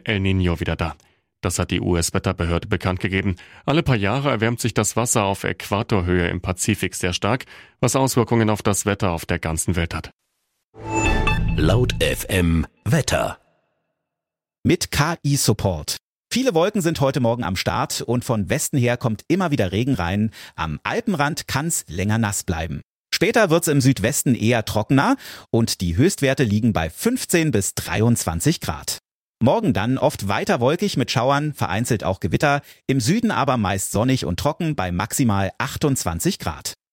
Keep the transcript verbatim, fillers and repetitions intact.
El Niño wieder da. Das hat die U S-Wetterbehörde bekannt gegeben. Alle paar Jahre erwärmt sich das Wasser auf Äquatorhöhe im Pazifik sehr stark, was Auswirkungen auf das Wetter auf der ganzen Welt hat. Laut F M Wetter. Mit K I-Support. Viele Wolken sind heute Morgen am Start und von Westen her kommt immer wieder Regen rein. Am Alpenrand kann's länger nass bleiben. Später wird's im Südwesten eher trockener und die Höchstwerte liegen bei fünfzehn bis dreiundzwanzig Grad. Morgen dann oft weiter wolkig mit Schauern, vereinzelt auch Gewitter, im Süden aber meist sonnig und trocken bei maximal achtundzwanzig Grad.